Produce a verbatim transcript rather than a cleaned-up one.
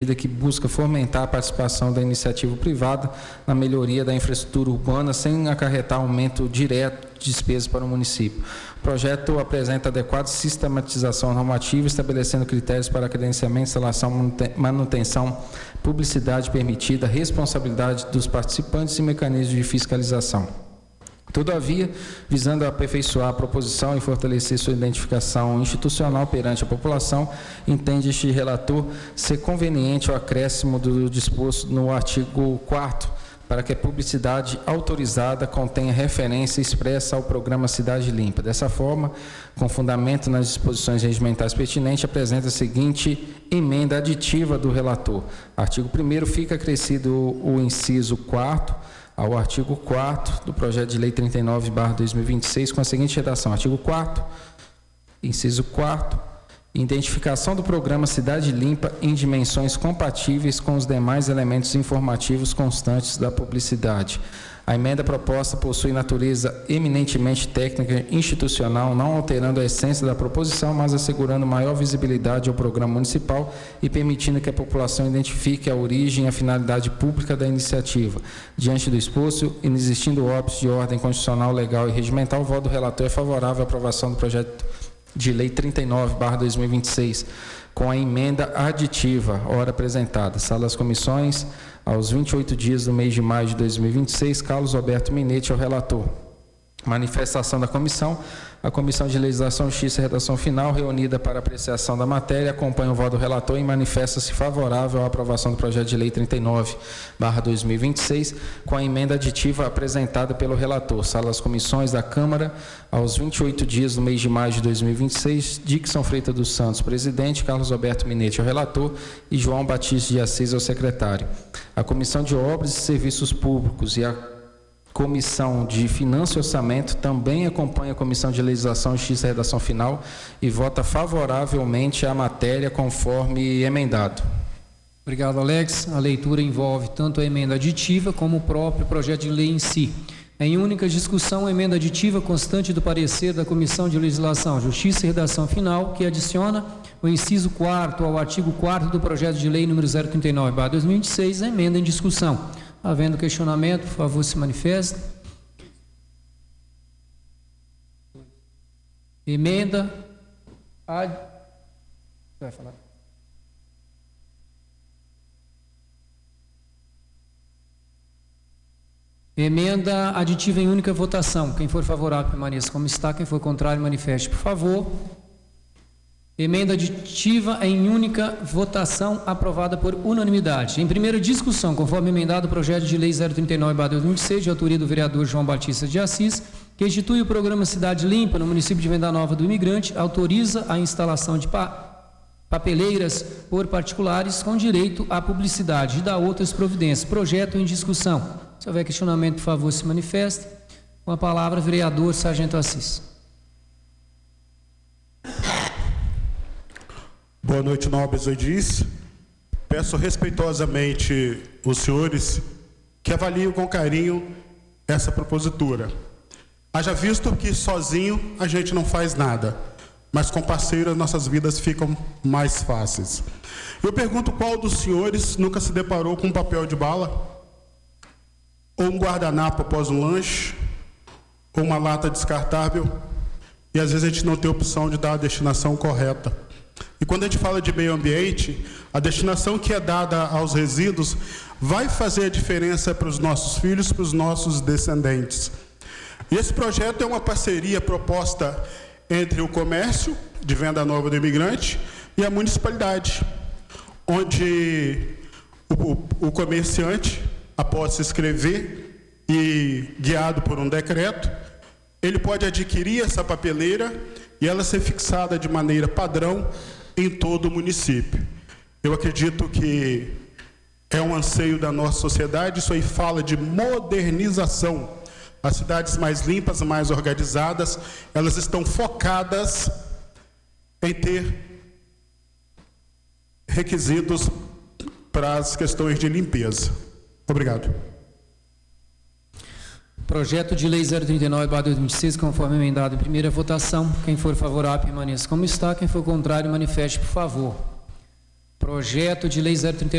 medida que busca fomentar a participação da iniciativa privada na melhoria da infraestrutura urbana sem acarretar aumento direto de despesas para o município. O projeto apresenta adequada sistematização normativa, estabelecendo critérios para credenciamento, instalação, manutenção, publicidade permitida, responsabilidade dos participantes e mecanismos de fiscalização. Todavia, visando aperfeiçoar a proposição e fortalecer sua identificação institucional perante a população, entende este relator ser conveniente o acréscimo do disposto no artigo quarto, para que a publicidade autorizada contenha referência expressa ao programa Cidade Limpa. Dessa forma, com fundamento nas disposições regimentais pertinentes, apresenta a seguinte emenda aditiva do relator. Artigo primeiro, fica acrescido o inciso quarto ao artigo quarto do projeto de lei trinta e nove barra dois mil e vinte e seis, com a seguinte redação: artigo quarto, inciso quarto, identificação do programa Cidade Limpa em dimensões compatíveis com os demais elementos informativos constantes da publicidade. A emenda proposta possui natureza eminentemente técnica e institucional, não alterando a essência da proposição, mas assegurando maior visibilidade ao programa municipal e permitindo que a população identifique a origem e a finalidade pública da iniciativa. Diante do exposto, inexistindo óbitos de ordem constitucional, legal e regimental, o voto do relator é favorável à aprovação do projeto de lei trinta e nove barra dois mil e vinte e seis, com a emenda aditiva, ora apresentada. Sala das Comissões, aos vinte e oito dias do mês de maio de dois mil e vinte e seis, Carlos Roberto Minetti, ao relator. Manifestação da comissão. A Comissão de Legislação, Justiça e Redação Final, reunida para apreciação da matéria, acompanha o voto do relator e manifesta-se favorável à aprovação do projeto de lei trinta e nove barra dois mil e vinte e seis, com a emenda aditiva apresentada pelo relator. Sala das Comissões da Câmara, aos vinte e oito dias do mês de maio de dois mil e vinte e seis, Dixon Freitas dos Santos, presidente, Carlos Roberto Minetti, ao relator, e João Batista de Assis, ao secretário. A Comissão de Obras e Serviços Públicos e a Comissão de Finanças e Orçamento também acompanha a Comissão de Legislação, Justiça e Redação Final e vota favoravelmente à matéria conforme emendado. Obrigado, Alex. A leitura envolve tanto a emenda aditiva como o próprio projeto de lei em si. Em única discussão, a emenda aditiva constante do parecer da Comissão de Legislação, Justiça e Redação Final, que adiciona o inciso quarto ao artigo quarto do projeto de lei número zero trinta e nove barra dois mil e vinte e seis, a emenda em discussão. Havendo questionamento, por favor, se manifeste. Emenda. Ad... Vai falar. Emenda aditiva em única votação. Quem for favorável, permaneça como está. Quem for contrário, manifeste, por favor. Emenda aditiva em única votação, aprovada por unanimidade. Em primeira discussão, conforme emendado o projeto de lei zero trinta e nove barra dois mil e vinte e seis, de autoria do vereador João Batista de Assis, que institui o programa Cidade Limpa no município de Venda Nova do Imigrante, autoriza a instalação de pa papeleiras por particulares com direito à publicidade e dá outras providências. Projeto em discussão. Se houver questionamento, por favor, se manifeste. Com a palavra, vereador Sargento Assis. Boa noite, nobres ouvintes. Peço respeitosamente os senhores que avaliem com carinho essa propositura. Haja visto que sozinho a gente não faz nada, mas com parceiros nossas vidas ficam mais fáceis. Eu pergunto qual dos senhores nunca se deparou com um papel de bala, ou um guardanapo após um lanche, ou uma lata descartável, e às vezes a gente não tem opção de dar a destinação correta. E quando a gente fala de meio ambiente, a destinação que é dada aos resíduos vai fazer a diferença para os nossos filhos, para os nossos descendentes. E esse projeto é uma parceria proposta entre o comércio de Venda Nova do Imigrante e a municipalidade, onde o, o comerciante, após se inscrever e guiado por um decreto, ele pode adquirir essa papeleira e ela ser fixada de maneira padrão em todo o município. Eu acredito que é um anseio da nossa sociedade, isso aí fala de modernização. As cidades mais limpas, mais organizadas, elas estão focadas em ter requisitos para as questões de limpeza. Obrigado. Projeto de lei zero trinta e nove barra dois mil e vinte e seis, conforme emendado em primeira votação. Quem for favorável, permaneça como está. Quem for contrário, manifeste, por favor. Projeto de lei zero trinta e nove